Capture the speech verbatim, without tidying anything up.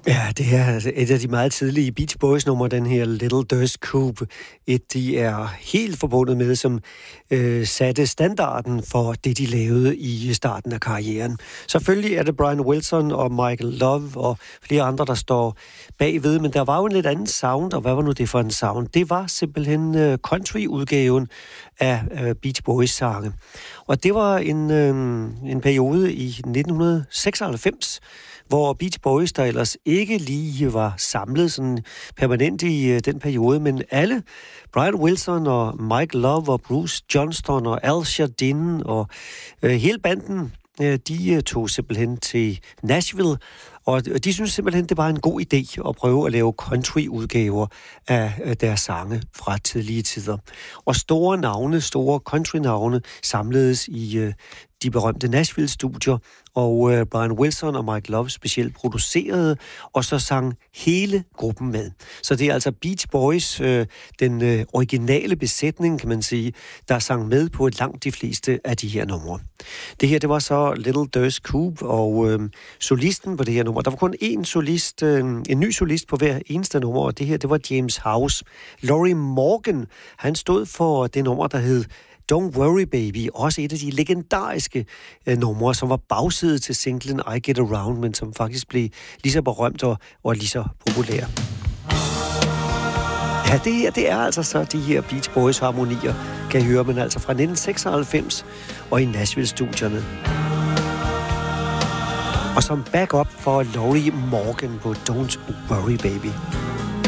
Ja, det er et af de meget tidlige Beach Boys-numre, den her Little Dust Coupe. Et, de er helt forbundet med, som øh, satte standarden for det, de lavede i starten af karrieren. Selvfølgelig er det Brian Wilson og Michael Love og flere andre, der står bagved, men der var jo en lidt anden sound, og hvad var nu det for en sound? Det var simpelthen øh, country-udgaven af øh, Beach Boys-sange. Og det var en, øh, en periode i nitten seksoghalvfems, hvor Beach Boys, der ellers ikke lige var samlet sådan permanent i øh, den periode, men alle, Brian Wilson og Mike Love og Bruce Johnston og Al Jardine og øh, hele banden, øh, de øh, tog simpelthen til Nashville, og de synes simpelthen, det var en god idé at prøve at lave country-udgaver af øh, deres sange fra tidlige tider. Og store navne, store country-navne samledes i øh, de berømte Nashville-studier, og øh, Brian Wilson og Mike Love specielt producerede, og så sang hele gruppen med. Så det er altså Beach Boys, øh, den øh, originale besætning, kan man sige, der sang med på langt de fleste af de her numre. Det her, det var så Little Dust Coupe, og øh, solisten på det her nummer, der var kun én solist, øh, en ny solist på hver eneste nummer, og det her, det var James House. Laurie Morgan, han stod for det nummer, der hed Don't Worry Baby, også et af de legendariske øh, numre, som var bagside til singlen I Get Around, men som faktisk blev lige så berømt og, og lige så populær. Ja, det her, det er altså så de her Beach Boys harmonier, kan I høre, men altså fra nitten seksoghalvfems og i Nashville-studierne. Og som backup for Laurie Morgan på Don't Worry Baby.